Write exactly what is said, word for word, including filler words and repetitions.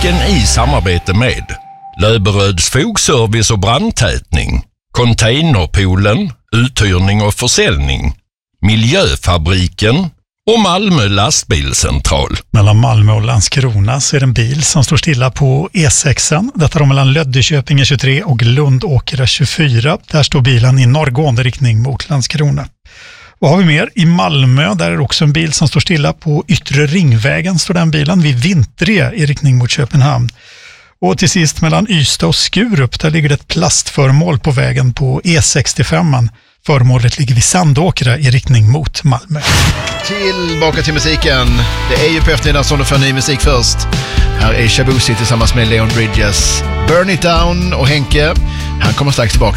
Trafiken i samarbete med Löberöds fogservice och brandtätning, Containerpoolen, uthyrning och försäljning, Miljöfabriken och Malmö lastbilscentral. Mellan Malmö och Landskrona så är det en bil som står stilla på E sex. Detta är mellan Löddeköpinge tjugotre och Lundåkra tjugofyra. Där står bilen i norrgående riktning mot Landskrona. Vad har vi mer? I Malmö där är det också en bil som står stilla på Yttre Ringvägen, står den bilen vid Vintre i riktning mot Köpenhamn. Och till sist mellan Ystad och Skurup, där ligger det ett plastföremål på vägen på E sextiofem. Föremålet ligger vid Sandåkra i riktning mot Malmö. Tillbaka till musiken. Det är ju på eftermiddagen som du får ny musik först. Här är Shabuzi tillsammans med Leon Bridges. Burn It Down och Henke. Han kommer strax tillbaka.